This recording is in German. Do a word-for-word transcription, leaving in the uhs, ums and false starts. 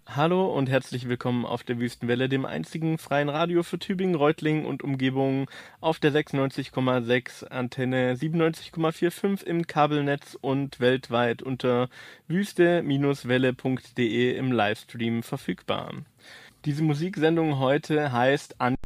Hallo und herzlich willkommen auf der Wüstenwelle, dem einzigen freien Radio für Tübingen, Reutlingen und Umgebung auf der sechsundneunzig Komma sechs, Antenne siebenundneunzig Komma fünfundvierzig im Kabelnetz und weltweit unter wüste-welle punkt de im Livestream verfügbar. Diese Musiksendung heute heißt An